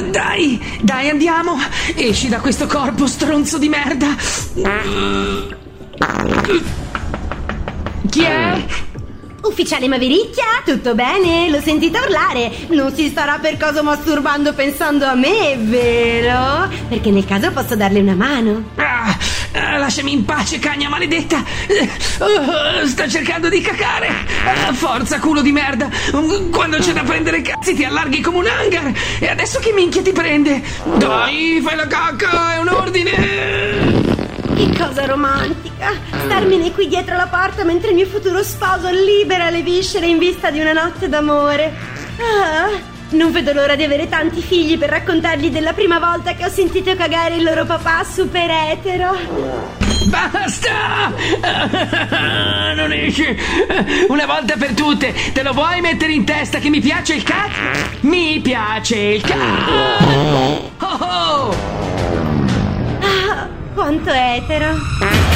Dai, andiamo. Esci da questo corpo, stronzo di merda. Chi è? Ufficiale Mavericchia, tutto bene? L'ho sentita urlare. Non si starà per caso masturbando pensando a me, vero? Perché nel caso posso darle una mano. Lasciami in pace, cagna maledetta. Sta cercando di cacare. Forza, culo di merda. Quando c'è da prendere cazzi ti allarghi come un hangar. E adesso che minchia ti prende? Dai, fai la cacca, è un ordine. Che cosa romantica, starmene qui dietro la porta mentre il mio futuro sposo libera le viscere in vista di una notte d'amore. Non vedo l'ora di avere tanti figli per raccontargli della prima volta che ho sentito cagare il loro papà super etero. Basta! Non esce. Una volta per tutte, te lo vuoi mettere in testa che mi piace il cazzo? Mi piace il cazzo! Oh oh! Quanto etero.